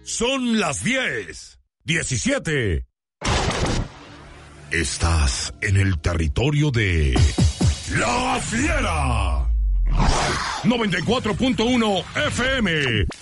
Son las 10:17. Estás en el territorio de La Fiera. 94.1 FM.